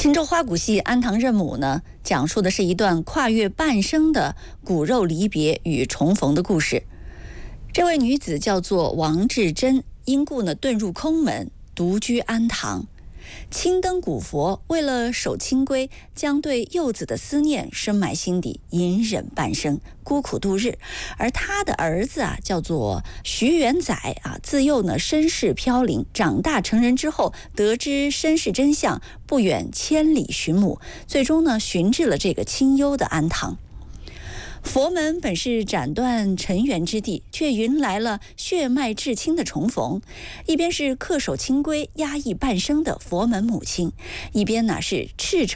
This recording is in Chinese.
青州花鼓戏《安堂认母》呢，讲述的是一段跨越半生的骨肉离别与重逢的故事。这位女子叫做王志珍，因故呢遁入空门，独居安堂。青灯古佛为了守清规，将对幼子的思念深埋心底，隐忍半生，孤苦度日。而他的儿子叫做徐元载自幼呢身世飘零，长大成人之后，得知身世真相，不远千里寻母，最终呢寻至了这个清幽的安堂。佛门本是斩断尘缘之地，却迎来了血脉至亲的重逢。一边是恪守清规、压抑半生的佛门母亲，一边是赤诚